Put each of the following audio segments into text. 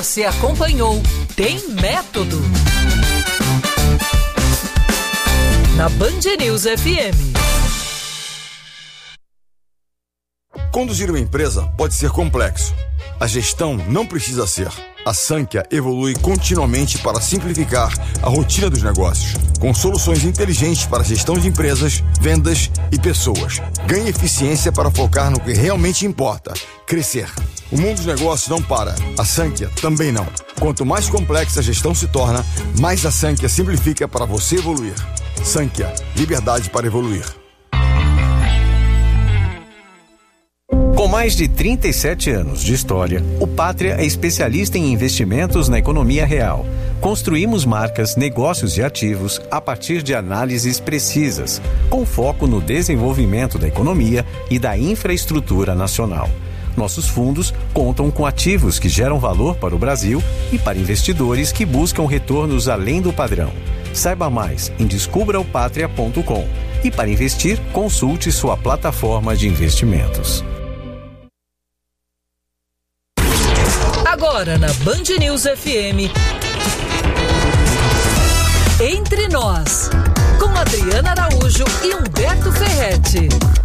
Você acompanhou Tem Método na Band News FM. Conduzir uma empresa pode ser complexo. A gestão não precisa ser. A Sankhya evolui continuamente para simplificar a rotina dos negócios, com soluções inteligentes para a gestão de empresas, vendas e pessoas. Ganhe eficiência para focar no que realmente importa: crescer. O mundo dos negócios não para. A Sankhya também não. Quanto mais complexa a gestão se torna, mais a Sankhya simplifica para você evoluir. Sankhya, liberdade para evoluir. Com mais de 37 anos de história, o Pátria é especialista em investimentos na economia real. Construímos marcas, negócios e ativos a partir de análises precisas, com foco no desenvolvimento da economia e da infraestrutura nacional. Nossos fundos contam com ativos que geram valor para o Brasil e para investidores que buscam retornos além do padrão. Saiba mais em descubraopatria.com e, para investir, consulte sua plataforma de investimentos. Agora na Band News FM, Entre Nós, com Adriana Araújo e Humberto Ferretti.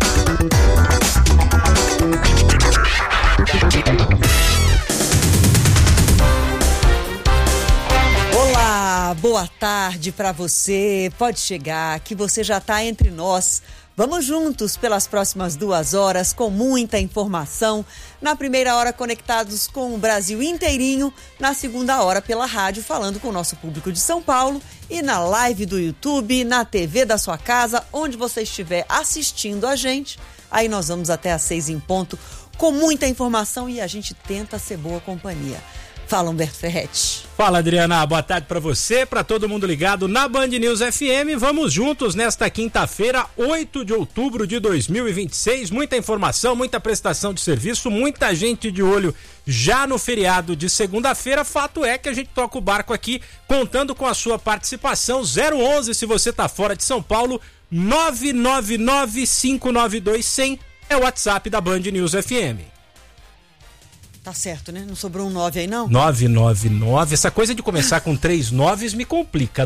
Olá, boa tarde para você. Pode chegar, que você já está entre nós. Vamos juntos pelas próximas 2 horas com muita informação. Na primeira hora conectados com o Brasil inteirinho, na segunda hora pela rádio falando com o nosso público de São Paulo e na live do YouTube, na TV da sua casa, onde você estiver assistindo a gente. Aí nós vamos até às 6 em ponto com muita informação e a gente tenta ser boa companhia. Fala, Humberto Ferretti. Fala, Adriana. Boa tarde para você, para todo mundo ligado na Band News FM. Vamos juntos nesta quinta-feira, 8 de outubro de 2026. Muita informação, muita prestação de serviço, muita gente de olho já no feriado de segunda-feira. Fato é que a gente toca o barco aqui contando com a sua participação. 011 se você tá fora de São Paulo, 999-592-100 é o WhatsApp da Band News FM. Tá certo, né? Não sobrou um 9 aí, não? 999. Essa coisa de começar com 3 9s me complica.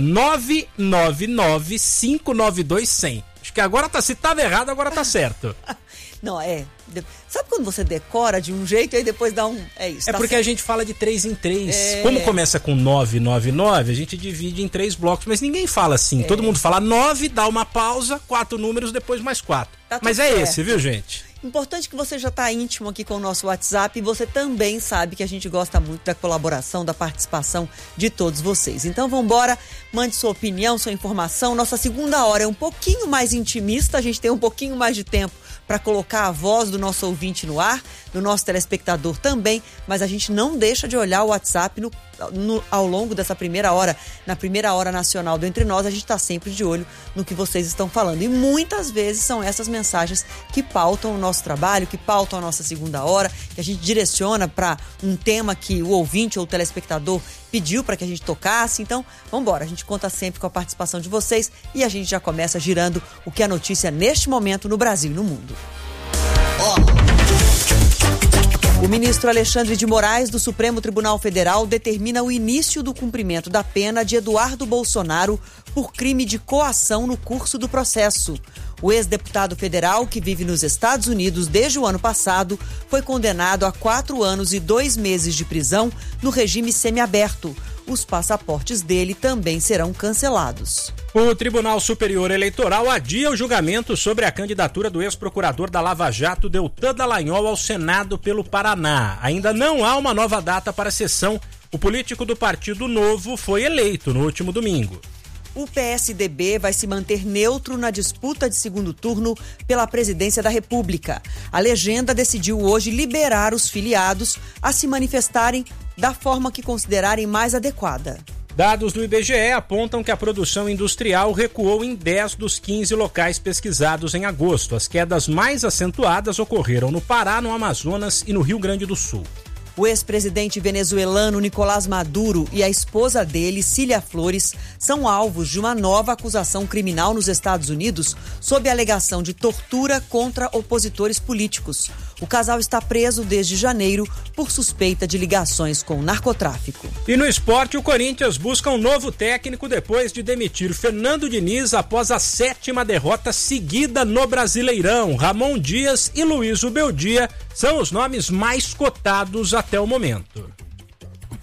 999-592-100. Acho que agora tá, se tava errado, agora tá certo. Não, sabe quando você decora de um jeito e aí depois dá um... É isso. É tá porque certo. A gente fala de 3 em 3. Como começa com 999, a gente divide em 3 blocos, mas ninguém fala assim. Todo mundo fala 9, dá uma pausa, 4 números, depois mais 4. Tá, mas é certo. Esse, viu, gente? Importante que você já está íntimo aqui com o nosso WhatsApp e você também sabe que a gente gosta muito da colaboração, da participação de todos vocês. Então vamos embora, mande sua opinião, sua informação. Nossa segunda hora é um pouquinho mais intimista, a gente tem um pouquinho mais de tempo para colocar a voz do nosso ouvinte no ar, do nosso telespectador também, mas a gente não deixa de olhar o WhatsApp ao longo dessa primeira hora. Na primeira hora nacional do Entre Nós, a gente está sempre de olho no que vocês estão falando. E muitas vezes são essas mensagens que pautam o nosso trabalho, que pautam a nossa segunda hora, que a gente direciona para um tema que o ouvinte ou o telespectador pediu para que a gente tocasse. Então, vamos embora. A gente conta sempre com a participação de vocês e a gente já começa girando o que é notícia neste momento no Brasil e no mundo. O ministro Alexandre de Moraes, do Supremo Tribunal Federal, determina o início do cumprimento da pena de Eduardo Bolsonaro por crime de coação no curso do processo. O ex-deputado federal, que vive nos Estados Unidos desde o ano passado, foi condenado a 4 anos e 2 meses de prisão no regime semiaberto. Os passaportes dele também serão cancelados. O Tribunal Superior Eleitoral adia o julgamento sobre a candidatura do ex-procurador da Lava Jato, Deltan Dallagnol, ao Senado pelo Paraná. Ainda não há uma nova data para a sessão. O político do Partido Novo foi eleito no último domingo. O PSDB vai se manter neutro na disputa de segundo turno pela presidência da República. A legenda decidiu hoje liberar os filiados a se manifestarem da forma que considerarem mais adequada. Dados do IBGE apontam que a produção industrial recuou em 10 dos 15 locais pesquisados em agosto. As quedas mais acentuadas ocorreram no Pará, no Amazonas e no Rio Grande do Sul. O ex-presidente venezuelano Nicolás Maduro e a esposa dele, Cília Flores, são alvos de uma nova acusação criminal nos Estados Unidos sob a alegação de tortura contra opositores políticos. O casal está preso desde janeiro por suspeita de ligações com narcotráfico. E no esporte, o Corinthians busca um novo técnico depois de demitir Fernando Diniz após a 7ª derrota seguida no Brasileirão. Ramon Dias e Luiz Ubeldia são os nomes mais cotados até o momento.